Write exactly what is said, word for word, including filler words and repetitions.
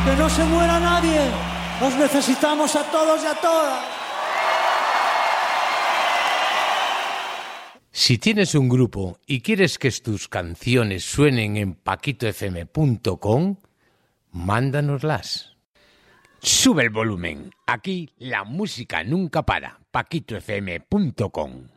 Que no se muera nadie. Os necesitamos a todos y a todas. Si tienes un grupo y quieres que tus canciones suenen en paquito f m punto com, mándanoslas. Sube el volumen. Aquí la música nunca para. paquito f m punto com